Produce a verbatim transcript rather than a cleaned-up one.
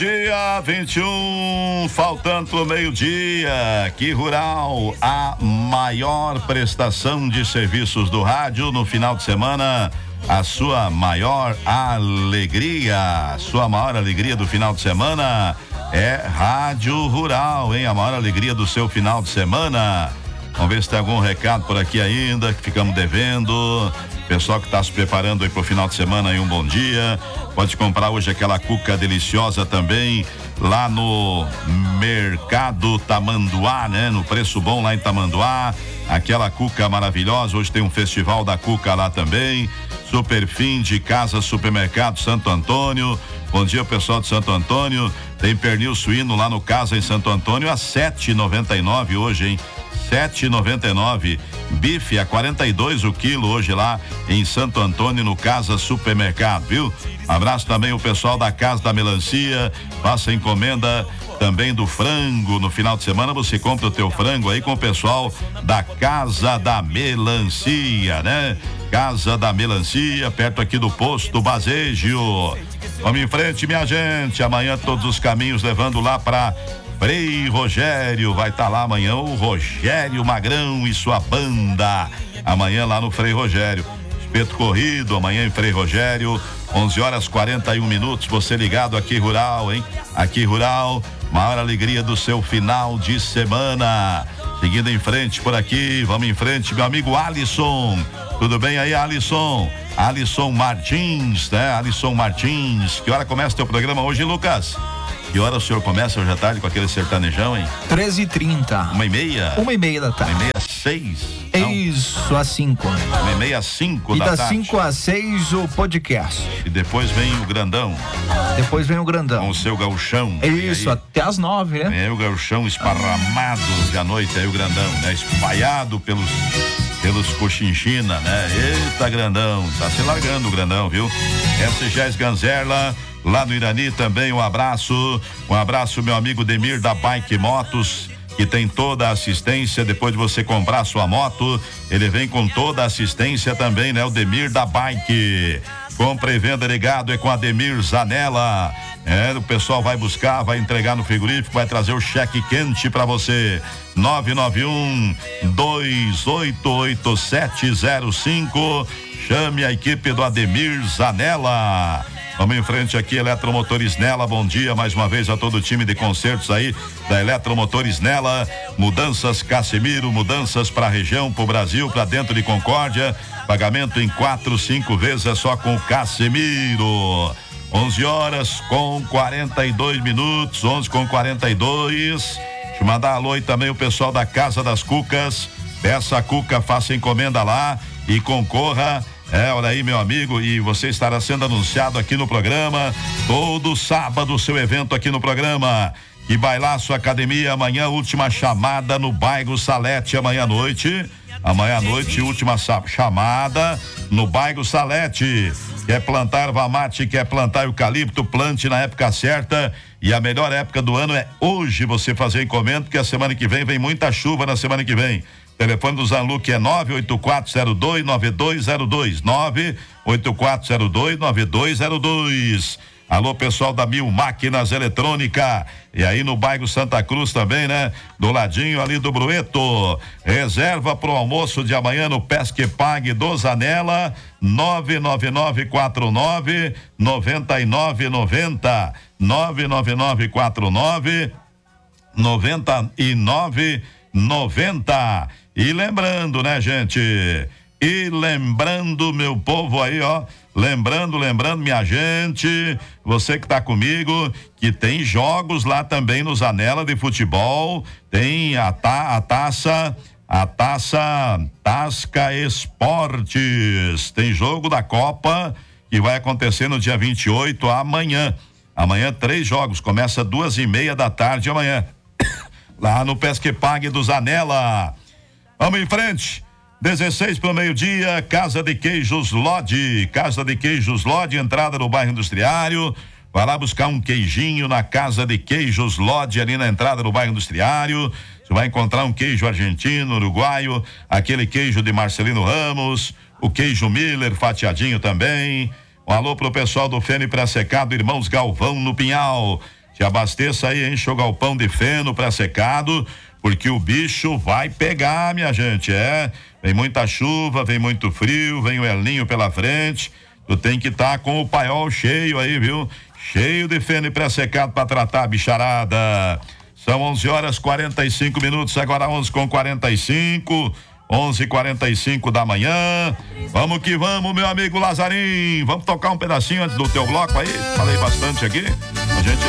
Dia vinte e um, faltando pro meio-dia, aqui Rural, a maior prestação de serviços do rádio no final de semana, a sua maior alegria, sua maior alegria do final de semana é Rádio Rural, hein? A maior alegria do seu final de semana. Vamos ver se tem algum recado por aqui ainda, que ficamos devendo. Pessoal que está se preparando aí pro final de semana aí, um bom dia. Pode comprar hoje aquela cuca deliciosa também lá no Mercado Tamanduá, né? No preço bom lá em Tamanduá. Aquela cuca maravilhosa. Hoje tem um festival da cuca lá também. Super fim de Casa Supermercado Santo Antônio. Bom dia, pessoal de Santo Antônio. Tem pernil suíno lá no Casa em Santo Antônio a sete e noventa e nove hoje, hein? sete e noventa e nove. Bife a quarenta e dois o quilo hoje lá em Santo Antônio no Casa Supermercado, viu? Abraço também o pessoal da Casa da Melancia. Faça encomenda também do frango. No final de semana você compra o teu frango aí com o pessoal da Casa da Melancia, né? Casa da Melancia, perto aqui do posto Basejo. Vamos em frente, minha gente. Amanhã todos os caminhos levando lá para Frei Rogério. Vai estar tá lá amanhã o Rogério Magrão e sua banda. Amanhã lá no Frei Rogério. Espeto corrido, amanhã em Frei Rogério, onze horas quarenta e um minutos. Você ligado aqui Rural, hein? Aqui Rural, maior alegria do seu final de semana. Seguindo em frente por aqui, vamos em frente, meu amigo Alisson. Tudo bem aí, Alisson? Alisson Martins, né? Alisson Martins. Que hora começa o teu programa hoje, Lucas? Que hora o senhor começa hoje à tarde com aquele sertanejão, hein? treze e trinta. Uma e meia? Uma e meia da tarde. Uma e meia, seis? Isso, às cinco. Uma e meia, cinco da tarde. E das cinco às seis o podcast. E depois vem o grandão. Depois vem o grandão. Com o seu gauchão. Isso, aí, até às nove, né? É o gauchão esparramado de à noite, aí o grandão, né? Espalhado pelos... pelos Cochinchina, né? Eita, grandão, tá se largando o grandão, viu? S G Ganzerla, lá no Irani também, um abraço, um abraço meu amigo Demir da Bike Motos, que tem toda a assistência, depois de você comprar a sua moto, ele vem com toda a assistência também, né? O Demir da Bike, compra e venda ligado é com a Demir Zanella. É, o pessoal vai buscar, vai entregar no frigorífico, vai trazer o cheque quente pra você. nove nove um, dois oito oito, sete zero cinco. Chame a equipe do Ademir Zanella. Vamos em frente aqui, Eletromotores Nela. Bom dia mais uma vez a todo o time de concertos aí da Eletromotores Nela. Mudanças Casemiro, mudanças para a região, para o Brasil, para dentro de Concórdia. Pagamento em quatro, cinco vezes é só com o Casemiro. onze horas com quarenta e dois minutos, onze com quarenta e dois. Deixa eu mandar alô aí também o pessoal da Casa das Cucas. Peça a cuca, faça encomenda lá e concorra. É, olha aí, meu amigo, e você estará sendo anunciado aqui no programa. Todo sábado, seu evento aqui no programa. Que vai lá, sua academia, amanhã, última chamada no bairro Salete, amanhã à noite. Amanhã à noite, última chamada no bairro Salete. Quer plantar erva mate, quer plantar eucalipto, plante na época certa. E a melhor época do ano é hoje você fazer encomenda, porque a semana que vem vem muita chuva na semana que vem. Telefone do Zanluc é nove oito quatro zero dois nove dois zero dois, nove oito quatro zero dois nove dois zero dois. Alô, pessoal da Mil Máquinas Eletrônica. E aí no bairro Santa Cruz também, né? Do ladinho ali do Brueto. Reserva pro almoço de amanhã no Pesque Pague do Zanella. nove nove nove quatro nove nove nove nove zero. nove nove nove quatro nove nove nove nove zero. E lembrando, né, gente? E lembrando, meu povo aí, ó. Lembrando, lembrando, minha gente, você que tá comigo, que tem jogos lá também no Zanella de futebol, tem a, ta, a taça, a taça Tasca Esportes, tem jogo da Copa que vai acontecer no dia vinte e oito, amanhã, amanhã três jogos, começa duas e meia da tarde amanhã, lá no Pesque Pague do Zanella. Vamos em frente. dezesseis para o meio-dia, Casa de Queijos Lodi, Casa de Queijos Lodi, entrada no bairro Industriário. Vai lá buscar um queijinho na Casa de Queijos Lodi, ali na entrada do bairro Industriário. Você vai encontrar um queijo argentino, uruguaio, aquele queijo de Marcelino Ramos, o queijo Miller fatiadinho também. Um alô pro pessoal do Fene Pré-Secado, Irmãos Galvão no Pinhal. te abasteça aí, enche o galpão de feno pré-secado, porque o bicho vai pegar, minha gente, é. Vem muita chuva, vem muito frio, vem o El Ninho pela frente. Tu tem que estar tá com o paiol cheio aí, viu? Cheio de feno e pré-secado para tratar a bicharada. São onze horas e quarenta e cinco minutos, agora onze com quarenta e cinco. onze e quarenta e cinco da manhã. Vamos que vamos, meu amigo Lazarim. Vamos tocar um pedacinho antes do teu bloco aí? Falei bastante aqui. A gente